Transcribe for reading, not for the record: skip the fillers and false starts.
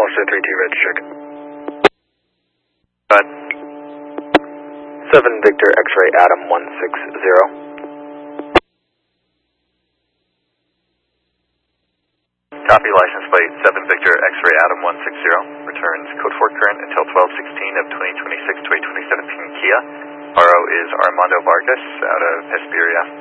Oscar 32 Red, check. 7 Victor X-ray Adam 160. Copy, license plate 7 Victor X-ray Adam 160. Returns code 4 current until 12/16 of 2026 to 2017 Kia. RO is Armando Vargas out of Hesperia.